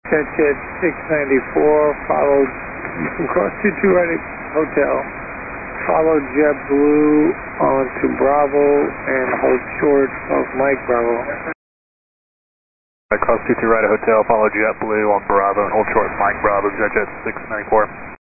Jet 694, followed from cross 22 right at Hotel, followed JetBlue onto Bravo and hold short of Mike Bravo. Cross 22 right at Hotel, follow JetBlue on Bravo and hold short of Mike Bravo, Jet 694.